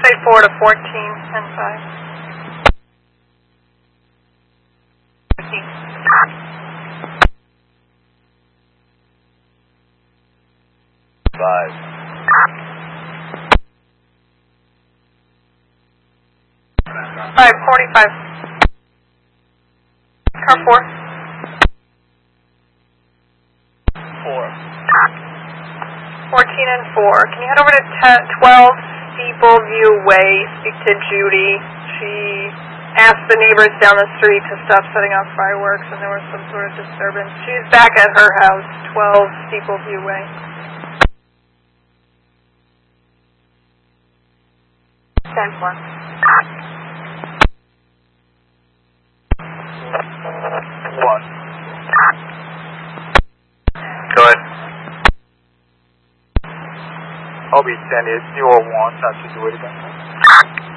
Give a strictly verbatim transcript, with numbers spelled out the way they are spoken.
eight four to fourteen, ten five. Five. Five forty-five. Car four. Four. Fourteen and four. Can you head over to ten, twelve Steeple View Way? Speak to Judy. She asked the neighbors down the street to stop setting off fireworks, and there was some sort of disturbance. She's back at her house, twelve Steeple View Way. ten four. One. Go ahead. I'll be ten. It's zero one. That's the way to go.